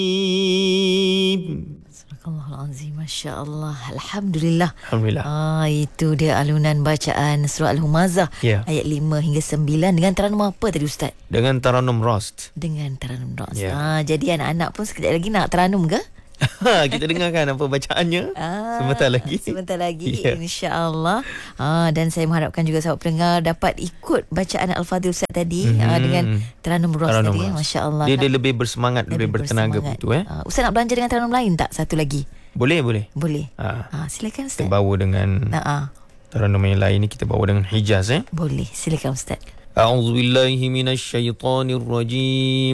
Astagfirullahalazim. Masya Allah. Alhamdulillah. Alhamdulillah. Itu dia alunan bacaan surah Al-Humazah, Ya. ayat 5 hingga 9 dengan taranum apa tadi Ustaz? Dengan taranum Rast. Dengan taranum Ras. Ya. Jadi anak-anak pun sekejap lagi nak taranum ke? Kita dengarkan apa bacaannya sebentar lagi. Sebentar lagi, Ya. insya-Allah. Dan saya mengharapkan juga sahabat pendengar dapat ikut bacaan Al-Fadhil Ustaz tadi dengan taranum Ras Taranum tadi. Rast. Masya-Allah. Dia lebih bersemangat, lebih bertenaga bersemangat. begitu. Ustaz nak belanja dengan taranum lain tak? Satu lagi. Boleh. Boleh. Ha. Silakan Kita Ustaz. bawa dengan taranum yang lain ni, kita bawa dengan Hijaz. Boleh. Silakan Ustaz. A'udzubillahi minasyaitonirrajim.